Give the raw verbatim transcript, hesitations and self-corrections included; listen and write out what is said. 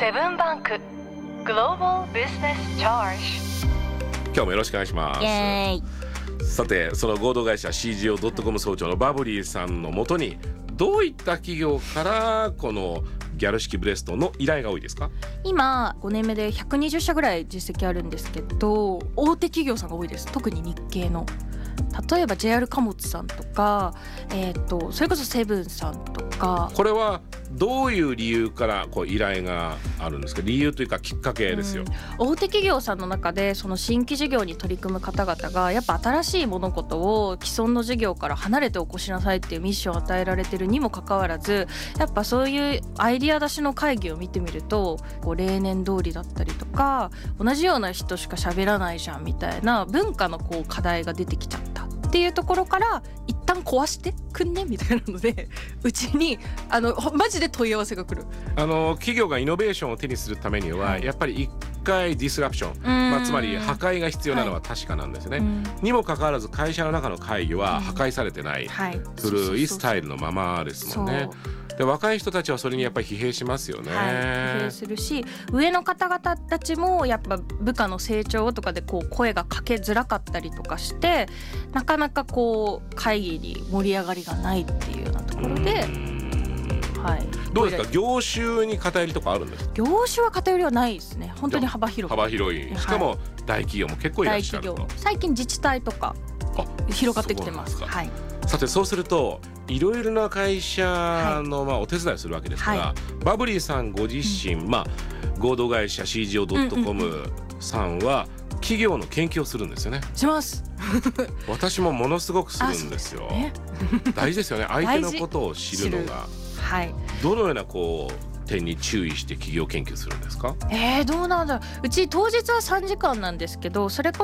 セブンバンクグローバルビジネスチャージ。 今日もよろしくお願いします。 イエーイ。 さて、その合同会社 シージーオードットコム 総長のバブリーさんのもとにどういった企業からこのギャル式ブレストの依頼が多いですか？ 今ごねんめでひゃくにじゅっしゃぐらい実績あるんですけど、大手企業さんが多いです。特に日系の、例えば ジェイアール 貨物さんとか、えー、とそれこそセブンさんとか。 これはどういう理由からこう依頼があるんですか？理由というかきっかけですよ。 うん、大手企業さんの中でその新規事業に取り組む方々がやっぱ新しい物事を既存の事業から離れて起こしなさいっていうミッションを与えられてるにもかかわらず、やっぱそういうアイディア出しの会議を見てみると、こう例年通りだったりとか、同じような人しか喋らないじゃんみたいな文化のこう課題が出てきちゃったっていうところから、一旦壊してくんねみたいなので、うちにあのマジで問い合わせが来る。 あの企業がイノベーションを手にするためには、はい、やっぱり一回ディスラプション、まあ、つまり破壊が必要なのは確かなんですね、はい、にもかかわらず会社の中の会議は破壊されてない、はい、古いスタイルのままですもんね。で、若い人たちはそれにやっぱり疲弊しますよね、はい、 疲弊するし、上の方々たちもやっぱ部下の成長とかでこう声がかけづらかったりとかして、なかなかこう会議に盛り上がりがないっていうようなところで、はい、 どうですか？業種に偏りとかあるんですか？ 業種は偏りはないですね。本当に幅広く、 幅広い。しかも大企業も結構いらっしゃると。 大企業、最近自治体とか広がってきてます。はい、 さて、そうするといろいろな会社の、まあ、お手伝いをするわけですから、はい、バブリーさんご自身、うん、まあ、合同会社 シージーオードットコム さんは企業の研究をするんですよね。 します私もものすごくするんですよ。ね、大事ですよね。相手のことを知るのが。はい、どのようなこう点に注意して企業研究するんですか？ えー、どうなんだろう。うち当日はさんじかんなんですけど、それこ